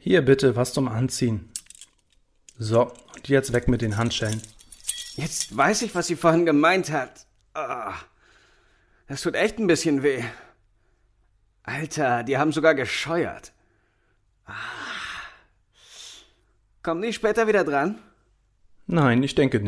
Hier bitte, was zum Anziehen. So, und jetzt weg mit den Handschellen. Jetzt weiß ich, was sie vorhin gemeint hat. Das tut echt ein bisschen weh. Alter, die haben sogar gescheuert. Kommen die später wieder dran? Nein, ich denke nicht.